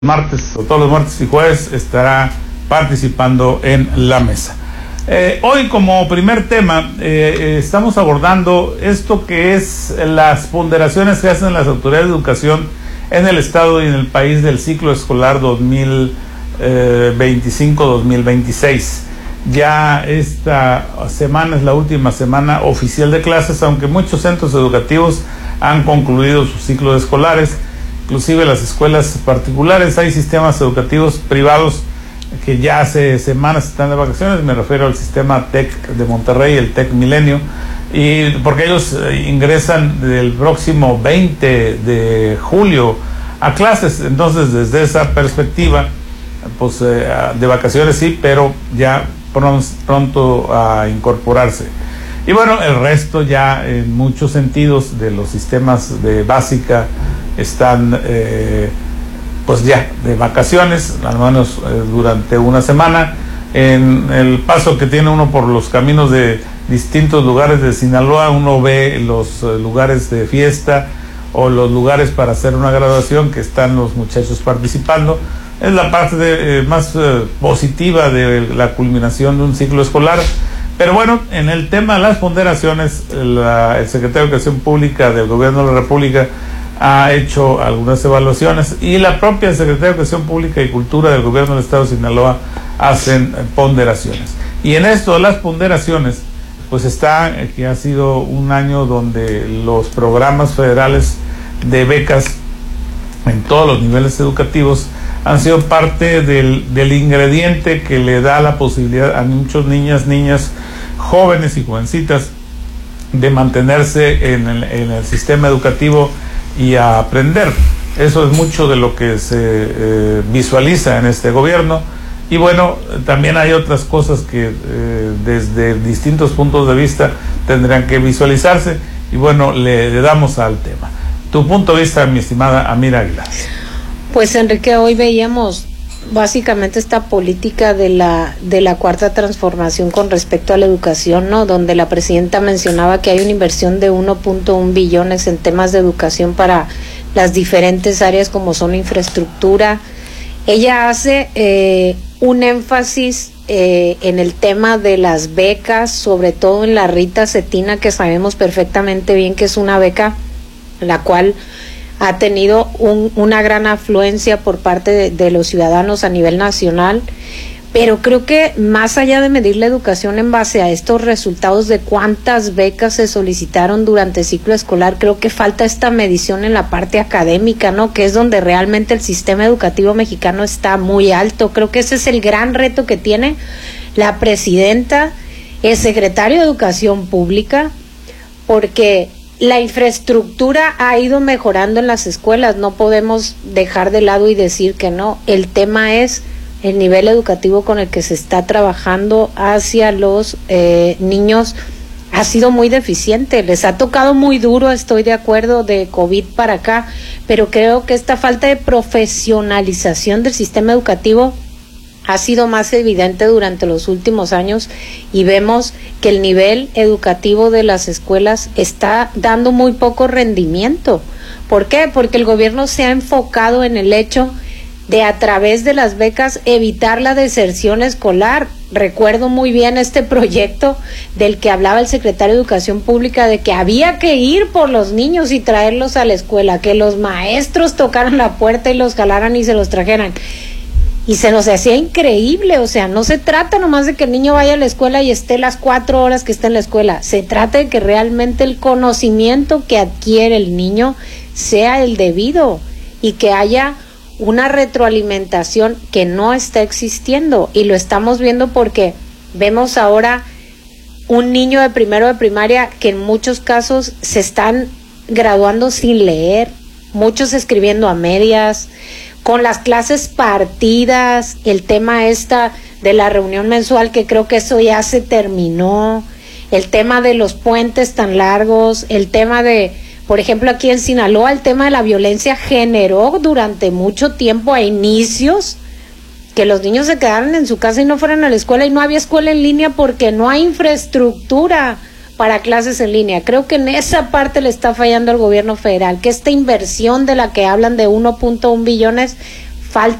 martes, o todos los martes y jueves, estará participando en la mesa. Hoy, como primer tema, estamos abordando esto que es las ponderaciones que hacen las autoridades de educación en el estado y en el país del ciclo escolar 2025-2026. Ya esta semana es la última semana oficial de clases, aunque muchos centros educativos han concluido sus ciclos escolares, inclusive las escuelas particulares. Hay sistemas educativos privados que ya hace semanas están de vacaciones. Me refiero al sistema TEC de Monterrey, el TEC Milenio, y porque ellos ingresan del próximo 20 de julio a clases. Entonces, desde esa perspectiva, pues de vacaciones sí, pero ya pronto a incorporarse. Y bueno, el resto ya en muchos sentidos de los sistemas de básica están pues ya de vacaciones, al menos durante una semana. En el paso que tiene uno por los caminos de distintos lugares de Sinaloa, uno ve los lugares de fiesta o los lugares para hacer una graduación que están los muchachos participando. Es la parte más positiva de la culminación de un ciclo escolar. Pero bueno, en el tema de las ponderaciones, el secretario de Educación Pública del Gobierno de la República ha hecho algunas evaluaciones, y la propia Secretaría de Educación Pública y Cultura del Gobierno del Estado de Sinaloa hacen ponderaciones. Y en esto de las ponderaciones, pues está que ha sido un año donde los programas federales de becas en todos los niveles educativos han sido parte del ingrediente que le da la posibilidad a muchos niñas, jóvenes y jovencitas de mantenerse en el sistema educativo y a aprender. Eso es mucho de lo que se visualiza en este gobierno. Y bueno, también hay otras cosas que desde distintos puntos de vista tendrán que visualizarse, y bueno, le damos al tema. Tu punto de vista, mi estimada Amira Aguilar. Pues Enrique, hoy veíamos básicamente esta política de la cuarta transformación con respecto a la educación, ¿no? Donde la presidenta mencionaba que hay una inversión de 1.1 billones en temas de educación para las diferentes áreas como son infraestructura. Ella hace un énfasis en el tema de las becas, sobre todo en la Rita Cetina, que sabemos perfectamente bien que es una beca la cual ha tenido una gran afluencia por parte de los ciudadanos a nivel nacional. Pero creo que más allá de medir la educación en base a estos resultados de cuántas becas se solicitaron durante el ciclo escolar, creo que falta esta medición en la parte académica, ¿no? Que es donde realmente el sistema educativo mexicano está muy alto. Creo que ese es el gran reto que tiene la presidenta, el secretario de Educación Pública, porque la infraestructura ha ido mejorando en las escuelas. No podemos dejar de lado y decir que no. El tema es el nivel educativo con el que se está trabajando hacia los niños. Ha sido muy deficiente, les ha tocado muy duro, estoy de acuerdo, de COVID para acá, pero creo que esta falta de profesionalización del sistema educativo ha sido más evidente durante los últimos años, y vemos que el nivel educativo de las escuelas está dando muy poco rendimiento. ¿Por qué? Porque el gobierno se ha enfocado en el hecho de, a través de las becas, evitar la deserción escolar. Recuerdo muy bien este proyecto del que hablaba el secretario de Educación Pública, de que había que ir por los niños y traerlos a la escuela, que los maestros tocaran la puerta y los jalaran y se los trajeran. Y se nos hacía increíble. O sea, no se trata nomás de que el niño vaya a la escuela y esté las 4 horas que está en la escuela. Se trata de que realmente el conocimiento que adquiere el niño sea el debido, y que haya una retroalimentación que no está existiendo. Y lo estamos viendo porque vemos ahora un niño de primero de primaria que en muchos casos se están graduando sin leer, muchos escribiendo a medias, con las clases partidas, el tema de la reunión mensual, que creo que eso ya se terminó, el tema de los puentes tan largos, el tema de, por ejemplo, aquí en Sinaloa, el tema de la violencia generó durante mucho tiempo, a inicios, que los niños se quedaran en su casa y no fueran a la escuela, y no había escuela en línea porque no hay infraestructura para clases en línea. Creo que en esa parte le está fallando el gobierno federal, que esta inversión de la que hablan de 1.1 billones falta